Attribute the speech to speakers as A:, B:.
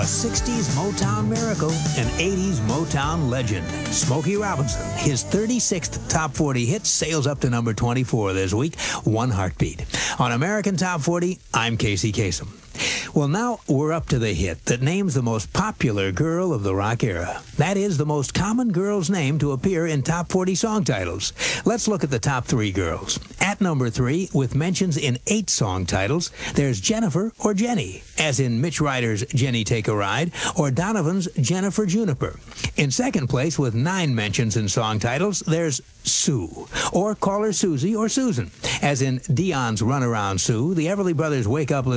A: A 60s Motown miracle, an 80s Motown legend. Smokey Robinson, his 36th Top 40 hit, sails up to number 24 this week, One Heartbeat. On American Top 40, I'm Casey Kasem. Well, now we're up to the hit that names the most popular girl of the rock era. That is the most common girl's name to appear in Top 40 song titles. Let's look at the top 3 girls. At number 3, with mentions in 8 song titles, there's Jennifer or Jenny, as in Mitch Ryder's Jenny Take a Ride, or Donovan's Jennifer Juniper. In second place, with 9 mentions in song titles, there's Sue, or call her Susie or Susan, as in Dion's Runaround Sue, the Everly Brothers' Wake Up Little